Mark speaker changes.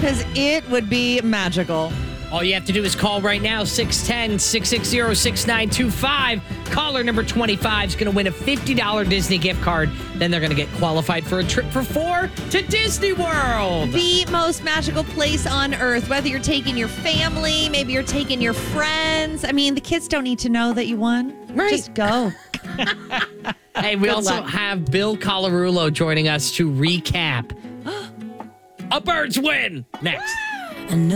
Speaker 1: because it would be magical.
Speaker 2: All you have to do is call right now, 610-660-6925. Caller number 25 is going to win a $50 Disney gift card. Then they're going to get qualified for a trip for 4 to Disney World.
Speaker 1: The most magical place on earth, whether you're taking your family, maybe you're taking your friends. I mean, the kids don't need to know that you won.
Speaker 2: Right.
Speaker 1: Just go.
Speaker 2: Hey, we also have Bill Colarulo joining us to recap A Bird's Win next.